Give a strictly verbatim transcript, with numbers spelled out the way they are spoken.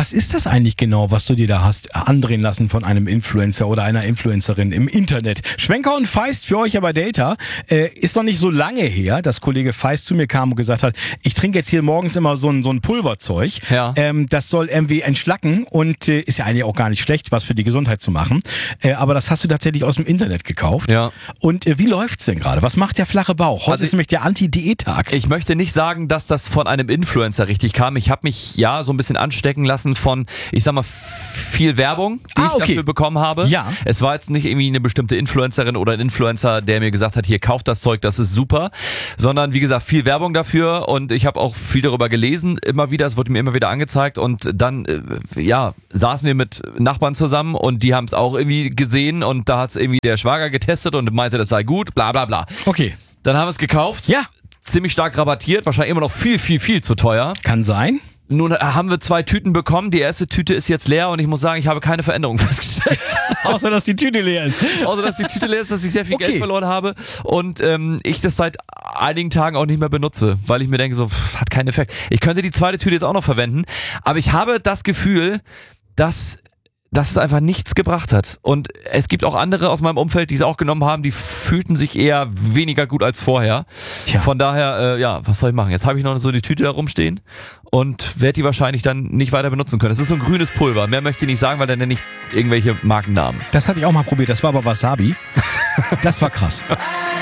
Was ist das eigentlich genau, was du dir da hast andrehen lassen von einem Influencer oder einer Influencerin im Internet? Schwenker und Feist für euch aber Delta. Äh, ist noch nicht so lange her, dass Kollege Feist zu mir kam und gesagt hat, ich trinke jetzt hier morgens immer so ein, so ein Pulverzeug. Ja. Ähm, das soll irgendwie entschlacken und äh, ist ja eigentlich auch gar nicht schlecht, was für die Gesundheit zu machen. Äh, aber das hast du tatsächlich aus dem Internet gekauft. Ja. Und äh, wie läuft's denn gerade? Was macht der flache Bauch? Heute Also ist nämlich der Anti-Diät-Tag. Ich möchte nicht sagen, dass das von einem Influencer richtig kam. Ich habe mich ja so ein bisschen anstecken lassen von, ich sag mal, viel Werbung, die Ah, ich okay. dafür bekommen habe. Ja. Es war jetzt nicht irgendwie eine bestimmte Influencerin oder ein Influencer, der mir gesagt hat, hier, kauft das Zeug, das ist super, sondern wie gesagt, viel Werbung dafür und ich habe auch viel darüber gelesen, immer wieder, es wurde mir immer wieder angezeigt und dann, äh, ja, saßen wir mit Nachbarn zusammen und die haben es auch irgendwie gesehen und da hat es irgendwie der Schwager getestet und meinte, das sei gut, bla bla bla. Okay. Dann haben wir es gekauft. Ja. Ziemlich stark rabattiert, wahrscheinlich immer noch viel, viel, viel zu teuer. Kann sein. Nun haben wir zwei Tüten bekommen, die erste Tüte ist jetzt leer und ich muss sagen, ich habe keine Veränderung festgestellt. Außer, dass die Tüte leer ist. Außer, dass die Tüte leer ist, dass ich sehr viel Okay. Geld verloren habe und ähm, ich das seit einigen Tagen auch nicht mehr benutze, weil ich mir denke, so pff, hat keinen Effekt. Ich könnte die zweite Tüte jetzt auch noch verwenden, aber ich habe das Gefühl, dass dass es einfach nichts gebracht hat. Und es gibt auch andere aus meinem Umfeld, die es auch genommen haben, die fühlten sich eher weniger gut als vorher. Tja. Von daher, äh, ja, was soll ich machen? Jetzt habe ich noch so die Tüte da rumstehen und werde die wahrscheinlich dann nicht weiter benutzen können. Es ist so ein grünes Pulver. Mehr möchte ich nicht sagen, weil dann nenne ich irgendwelche Markennamen. Das hatte ich auch mal probiert. Das war aber Wasabi. Das war krass.